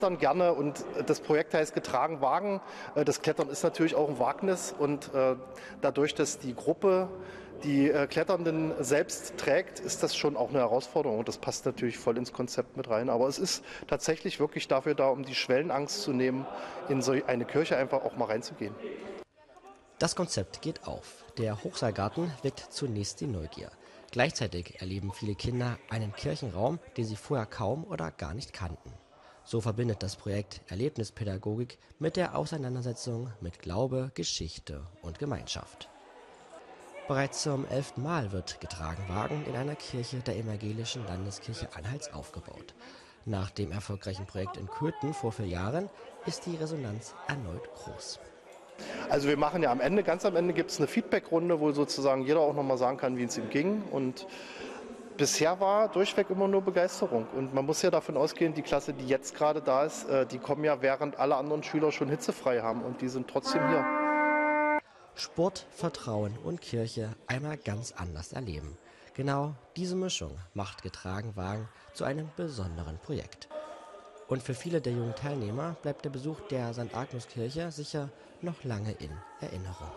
Klettern gerne und das Projekt heißt Getragen Wagen. Das Klettern ist natürlich auch ein Wagnis und dadurch, dass die Gruppe die Kletternden selbst trägt, ist das schon auch eine Herausforderung und das passt natürlich voll ins Konzept mit rein. Aber es ist tatsächlich wirklich dafür da, um die Schwellenangst zu nehmen, in so eine Kirche einfach auch mal reinzugehen. Das Konzept geht auf. Der Hochseilgarten weckt zunächst die Neugier. Gleichzeitig erleben viele Kinder einen Kirchenraum, den sie vorher kaum oder gar nicht kannten. So verbindet das Projekt Erlebnispädagogik mit der Auseinandersetzung mit Glaube, Geschichte und Gemeinschaft. Bereits zum 11. Mal wird Getragen Wagen in einer Kirche der Evangelischen Landeskirche Anhalts aufgebaut. Nach dem erfolgreichen Projekt in Köthen vor 4 Jahren ist die Resonanz erneut groß. Also wir machen ja ganz am Ende gibt es eine Feedbackrunde, wo sozusagen jeder auch nochmal sagen kann, wie es ihm ging. Und bisher war durchweg immer nur Begeisterung. Und man muss ja davon ausgehen, die Klasse, die jetzt gerade da ist, die kommen ja, während alle anderen Schüler schon hitzefrei haben. Und die sind trotzdem hier. Sport, Vertrauen und Kirche einmal ganz anders erleben. Genau diese Mischung macht Getragen Wagen zu einem besonderen Projekt. Und für viele der jungen Teilnehmer bleibt der Besuch der St. Agnes-Kirche sicher noch lange in Erinnerung.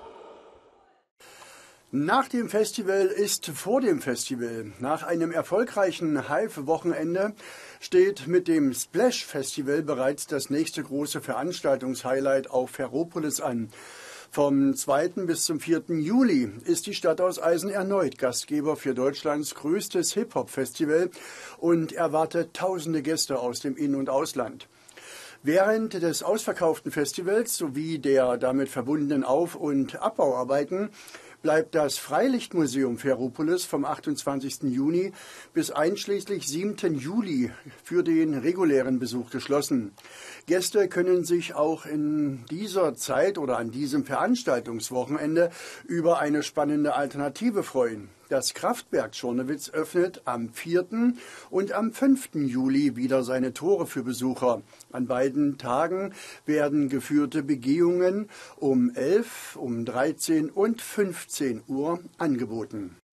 Nach dem Festival ist vor dem Festival. Nach einem erfolgreichen Hive-Wochenende steht mit dem Splash Festival bereits das nächste große Veranstaltungshighlight auf Ferropolis an. Vom 2. bis zum 4. Juli ist die Stadt aus Eisen erneut Gastgeber für Deutschlands größtes Hip-Hop-Festival und erwartet tausende Gäste aus dem In- und Ausland. Während des ausverkauften Festivals sowie der damit verbundenen Auf- und Abbauarbeiten bleibt das Freilichtmuseum Ferropolis vom 28. Juni bis einschließlich 7. Juli für den regulären Besuch geschlossen. Gäste können sich auch in dieser Zeit oder an diesem Veranstaltungswochenende über eine spannende Alternative freuen. Das Kraftwerk Schornewitz öffnet am 4. und am 5. Juli wieder seine Tore für Besucher. An beiden Tagen werden geführte Begehungen um 11, um 13 und 15 Uhr angeboten.